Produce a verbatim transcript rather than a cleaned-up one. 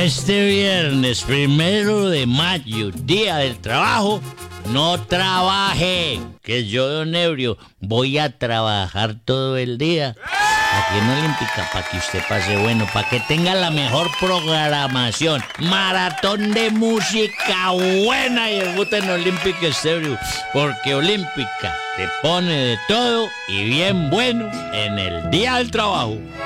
este viernes primero de mayo, día del trabajo, no trabaje, que yo, don Ebrio, voy a trabajar todo el día aquí en Olímpica para que usted pase bueno, para que tenga la mejor programación, maratón de música buena y gusta en Olímpica Estéreo, porque Olímpica te pone de todo y bien bueno en el día del trabajo.